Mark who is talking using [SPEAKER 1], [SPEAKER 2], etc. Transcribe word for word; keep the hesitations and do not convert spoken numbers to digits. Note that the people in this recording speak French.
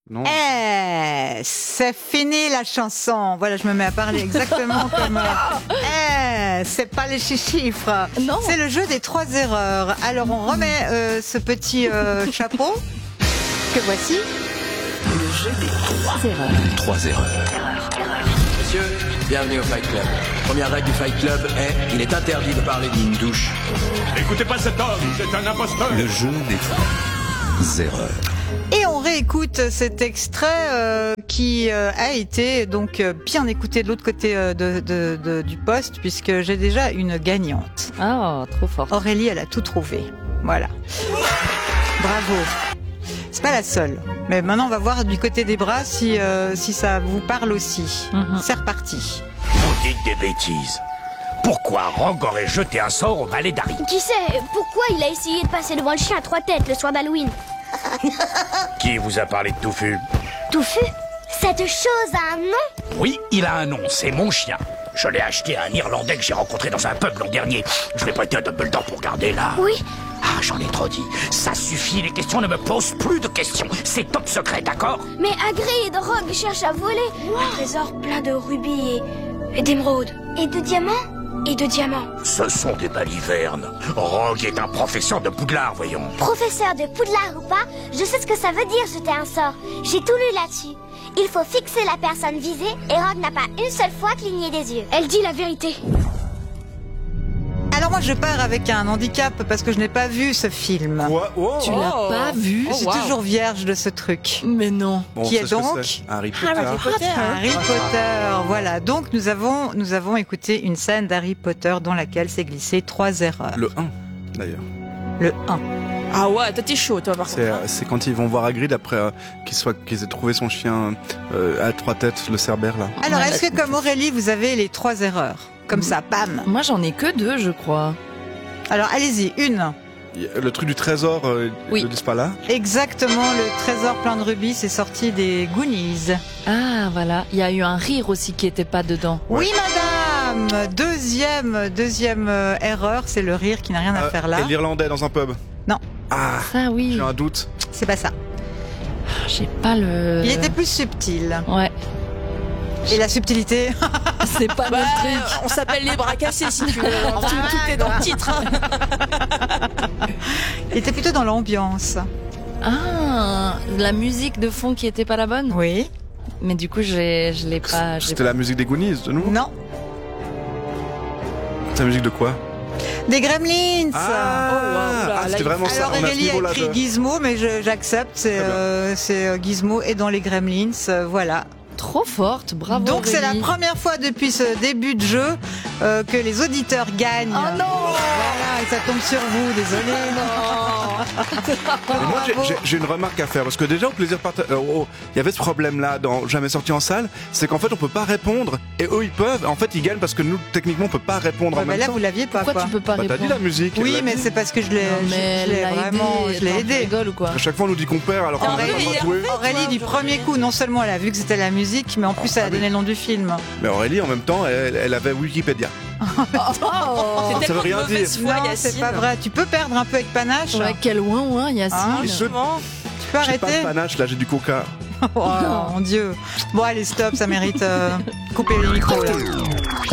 [SPEAKER 1] Non.
[SPEAKER 2] Eh, c'est fini la chanson. Voilà, je me mets à parler exactement comme... Eh, c'est pas les chiffres.
[SPEAKER 3] Non.
[SPEAKER 2] C'est le jeu des trois erreurs. Alors, on remet euh, ce petit euh, chapeau que voici.
[SPEAKER 4] Le jeu des trois erreurs. Trois erreurs.
[SPEAKER 5] Messieurs, bienvenue au Fight Club. Première règle du Fight Club est il est interdit de parler d'une douche.
[SPEAKER 6] Écoutez pas cet homme, c'est un imposteur.
[SPEAKER 4] Le jeu des trois erreurs.
[SPEAKER 2] Et on réécoute cet extrait euh, qui euh, a été donc euh, bien écouté de l'autre côté euh, de, de, de, du poste, puisque j'ai déjà une gagnante.
[SPEAKER 3] Oh, trop fort.
[SPEAKER 2] Aurélie, elle a tout trouvé. Voilà. Bravo. C'est pas la seule. Mais maintenant, on va voir du côté des bras si, euh, si ça vous parle aussi.
[SPEAKER 3] Mhm.
[SPEAKER 2] C'est reparti.
[SPEAKER 6] Vous dites des bêtises. Pourquoi Rogue aurait jeté un sort au valet d'Harry?
[SPEAKER 7] Qui sait pourquoi il a essayé de passer devant le chien à trois têtes le soir d'Halloween?
[SPEAKER 6] Qui vous a parlé de Touffu?
[SPEAKER 7] Touffu? Cette chose a un nom?
[SPEAKER 6] Oui, il a un nom, c'est mon chien. Je l'ai acheté à un Irlandais que j'ai rencontré dans un pub l'an dernier. Je l'ai prêté à Dumbledore pour garder là.
[SPEAKER 7] Oui.
[SPEAKER 6] Ah, j'en ai trop dit. Ça suffit, les questions ne me posent plus de questions. C'est top secret, d'accord?
[SPEAKER 7] Mais Hagrid, Rogue cherche à voler un trésor plein de rubis et, et d'émeraudes. Et de diamants? Et de diamants.
[SPEAKER 6] Ce sont des balivernes. Rogue est un professeur de Poudlard, voyons.
[SPEAKER 7] Professeur de Poudlard ou pas, je sais ce que ça veut dire jeter un sort. J'ai tout lu là-dessus. Il faut fixer la personne visée et Rogue n'a pas une seule fois cligné des yeux. Elle dit la vérité.
[SPEAKER 2] Alors moi, je pars avec un handicap parce que je n'ai pas vu ce film.
[SPEAKER 1] Quoi? Oh,
[SPEAKER 3] Tu
[SPEAKER 1] oh.
[SPEAKER 3] l'as pas vu?
[SPEAKER 2] Je suis toujours vierge de ce truc.
[SPEAKER 3] Mais non.
[SPEAKER 1] Bon,
[SPEAKER 2] Qui est
[SPEAKER 1] c'est ce que
[SPEAKER 2] donc
[SPEAKER 1] c'est. Harry Potter.
[SPEAKER 2] Harry Potter, voilà. Donc nous avons nous avons écouté une scène d'Harry Potter dans laquelle s'est glissé trois erreurs.
[SPEAKER 1] Le un, d'ailleurs.
[SPEAKER 2] Le un.
[SPEAKER 3] Ah ouais, toi t'es chaud, toi, par
[SPEAKER 1] C'est, euh, c'est quand ils vont voir Hagrid après euh, qu'ils soient, qu'ils aient trouvé son chien euh, à trois têtes, le cerbère là.
[SPEAKER 2] Alors,
[SPEAKER 3] Ouais,
[SPEAKER 2] est-ce que comme Aurélie, vous avez les trois erreurs? Comme ça, bam.
[SPEAKER 3] Moi, j'en ai que deux, je crois.
[SPEAKER 2] Alors, allez-y, une.
[SPEAKER 1] Le truc du trésor, euh,
[SPEAKER 3] Oui.
[SPEAKER 1] ils le disent pas là.
[SPEAKER 2] Exactement, le trésor plein de rubis, c'est sorti des Goonies.
[SPEAKER 3] Ah, voilà. Il y a eu un rire aussi qui était pas dedans.
[SPEAKER 2] Oui, madame. Deuxième, deuxième euh, erreur, c'est le rire qui n'a rien à
[SPEAKER 1] Euh,
[SPEAKER 2] faire là.
[SPEAKER 1] Et l'Irlandais dans un pub.
[SPEAKER 2] Non.
[SPEAKER 1] Ah,
[SPEAKER 3] Ça, oui.
[SPEAKER 1] j'ai un doute.
[SPEAKER 2] C'est pas ça.
[SPEAKER 3] J'ai pas le...
[SPEAKER 2] Il était plus subtil.
[SPEAKER 3] Ouais.
[SPEAKER 2] Et la subtilité.
[SPEAKER 3] C'est pas
[SPEAKER 8] Bah,
[SPEAKER 3] mon truc.
[SPEAKER 8] on s'appelle les bras cassés si tu veux. tout, tout est dans le titre. hein.
[SPEAKER 2] Il était plutôt dans l'ambiance.
[SPEAKER 3] Ah, la musique de fond qui était pas la bonne?
[SPEAKER 2] Oui.
[SPEAKER 3] Mais du coup, j'ai, je l'ai pas... j'ai
[SPEAKER 1] C'était la musique des Goonies, de nous.
[SPEAKER 2] Non.
[SPEAKER 1] C'est la musique de quoi?
[SPEAKER 2] Des Gremlins.
[SPEAKER 1] Ah,
[SPEAKER 8] Oh, wow, là,
[SPEAKER 1] ah,
[SPEAKER 8] là,
[SPEAKER 1] c'était
[SPEAKER 8] il-
[SPEAKER 1] vraiment ça.
[SPEAKER 2] Alors
[SPEAKER 1] On a ce
[SPEAKER 2] Aurélie a
[SPEAKER 1] niveau-là
[SPEAKER 2] écrit
[SPEAKER 1] de...
[SPEAKER 2] Gizmo, mais je- j'accepte. C'est
[SPEAKER 1] Très bien.
[SPEAKER 2] euh, c'est, euh, Gizmo et dans les Gremlins. euh, voilà.
[SPEAKER 3] Trop forte, bravo.
[SPEAKER 2] Donc c'est la
[SPEAKER 3] Aurélie.
[SPEAKER 2] première fois depuis ce début de jeu euh, que les auditeurs gagnent.
[SPEAKER 3] Oh non.
[SPEAKER 2] Voilà, et ça tombe sur vous, désolé.
[SPEAKER 1] Et moi, j'ai- j'ai- j'ai une remarque à faire parce que déjà au plaisir partagé, il y avait ce problème-là dans Jamais sorti en salle, c'est qu'en fait on peut pas répondre et eux ils peuvent. En fait ils gagnent parce que nous techniquement on peut pas répondre
[SPEAKER 2] Ouais,
[SPEAKER 1] en
[SPEAKER 2] mais
[SPEAKER 1] même
[SPEAKER 2] là
[SPEAKER 1] temps.
[SPEAKER 2] vous l'aviez pas
[SPEAKER 3] Pourquoi
[SPEAKER 2] quoi.
[SPEAKER 3] tu peux pas
[SPEAKER 1] Bah, t'as dit
[SPEAKER 3] répondre?
[SPEAKER 1] la musique.
[SPEAKER 2] Oui,
[SPEAKER 1] la
[SPEAKER 2] mais
[SPEAKER 1] musique.
[SPEAKER 2] c'est parce que je l'ai,
[SPEAKER 3] Non,
[SPEAKER 2] je,
[SPEAKER 3] mais
[SPEAKER 2] je l'ai
[SPEAKER 3] elle l'a
[SPEAKER 2] vraiment,
[SPEAKER 3] aidé.
[SPEAKER 2] je l'ai
[SPEAKER 3] Attends, tu
[SPEAKER 2] aidé.
[SPEAKER 3] rigoles ou quoi?
[SPEAKER 1] À chaque fois on nous dit qu'on perd alors qu'on n'a
[SPEAKER 2] Aurélie,
[SPEAKER 1] pas joué.
[SPEAKER 2] Aurélie, du premier coup, non seulement elle a vu que c'était la musique, mais en plus elle a
[SPEAKER 1] Ah oui.
[SPEAKER 2] donné le nom du film.
[SPEAKER 1] Mais Aurélie en même temps elle, elle avait Wikipédia.
[SPEAKER 8] C'est
[SPEAKER 1] Ça veut
[SPEAKER 8] tellement
[SPEAKER 1] rien
[SPEAKER 8] de mauvaise
[SPEAKER 1] dire.
[SPEAKER 8] foi,
[SPEAKER 2] Non,
[SPEAKER 8] Yacine.
[SPEAKER 2] c'est pas vrai. Tu peux perdre un peu avec panache.
[SPEAKER 3] Ouais, quel ouin ouin, Yacine.
[SPEAKER 2] Ah,
[SPEAKER 1] Et ce-
[SPEAKER 8] Franchement.
[SPEAKER 2] Tu peux
[SPEAKER 1] J'ai pas de
[SPEAKER 2] arrêter.
[SPEAKER 1] panache là, j'ai du coca.
[SPEAKER 2] Oh mon Dieu. Bon allez stop, ça mérite euh, couper les micros là.